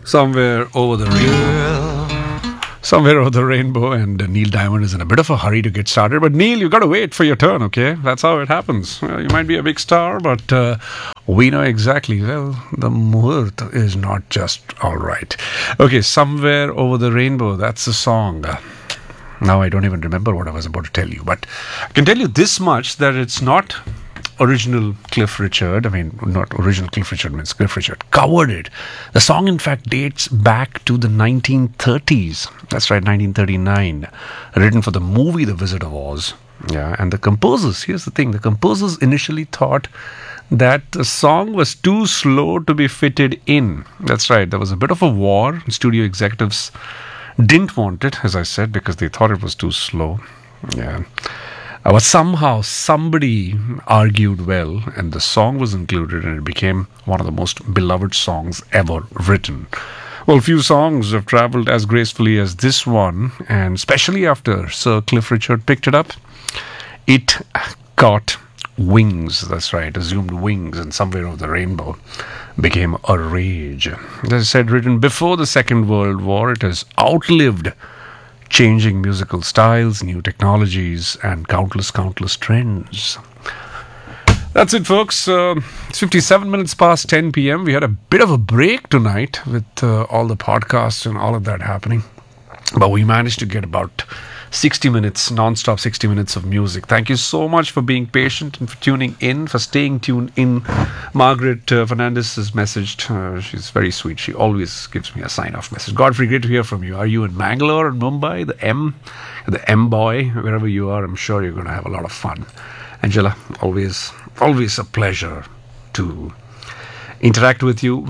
Somewhere over the rainbow. Somewhere over the rainbow, and Neil Diamond is in a bit of a hurry to get started. But Neil, you got to wait for your turn, okay? That's how it happens. Well, you might be a big star, but we know exactly, well, the muhurt is not just all right. Okay, Somewhere Over the Rainbow, that's the song. Now I don't even remember what I was about to tell you, but I can tell you this much, that it's not original Cliff Richard. I mean, not original Cliff Richard means Cliff Richard covered it. The song, in fact, dates back to the 1930s. That's right, 1939. Written for the movie The Wizard of Oz. Yeah, and the composers, here's the thing, the composers initially thought that the song was too slow to be fitted in. That's right, there was a bit of a war. Studio executives didn't want it, as I said, because they thought it was too slow. Yeah. But somehow somebody argued well, and the song was included, and it became one of the most beloved songs ever written. Well, few songs have traveled as gracefully as this one, and especially after Sir Cliff Richard picked it up, it got wings. That's right, assumed wings, and Somewhere Over the Rainbow became a rage. As I said, written before the Second World War, it has outlived changing musical styles, new technologies, and countless trends. That's it, folks. It's 57 minutes past 10 p.m. We had a bit of a break tonight with all the podcasts and all of that happening. But we managed to get about 60 minutes, non-stop 60 minutes of music. Thank you so much for being patient and for tuning in, for staying tuned in. Margaret Fernandez has messaged. She's very sweet. She always gives me a sign-off message. Godfrey, great to hear from you. Are you in Bangalore or Mumbai? The M boy, wherever you are, I'm sure you're going to have a lot of fun. Angela, always a pleasure to interact with you.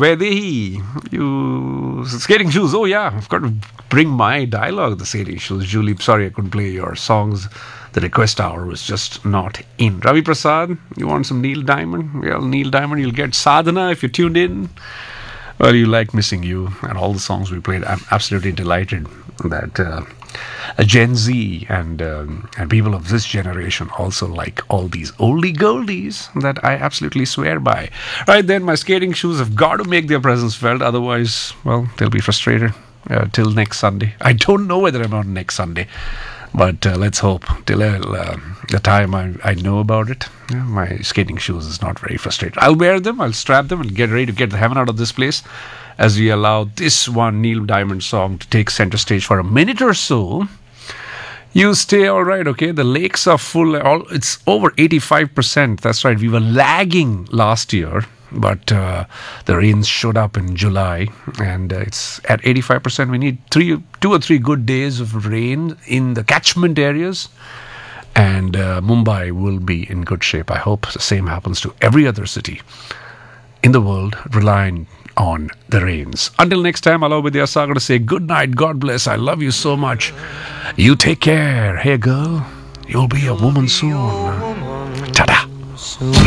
You skating shoes. Oh yeah, I've got to bring my dialogue, the skating shoes. Julie, sorry I couldn't play your songs. The request hour was just not in. Ravi Prasad, you want some Neil Diamond? Well, Neil Diamond, you'll get Sadhana if you tuned in. Well, you like Missing You and all the songs we played. I'm absolutely delighted that Gen Z and people of this generation also like all these oldie goldies that I absolutely swear by. Right then, my skating shoes have got to make their presence felt. Otherwise, well, they'll be frustrated till next Sunday. I don't know whether I'm on next Sunday, but let's hope till the time I know about it. Yeah, my skating shoes is not very frustrated. I'll wear them, I'll strap them, and get ready to get the heaven out of this place as we allow this one Neil Diamond song to take center stage for a minute or so. You stay all right, okay? The lakes are full. It's over 85%. That's right. We were lagging last year, but the rains showed up in July, and it's at 85%. We need 2 or 3 good days of rain in the catchment areas, and Mumbai will be in good shape. I hope the same happens to every other city in the world relying on the rains. Until next time, allow Vidya Sagar to say good night, God bless, I love you so much. You take care. Hey girl, you'll be a woman soon. Ta-da.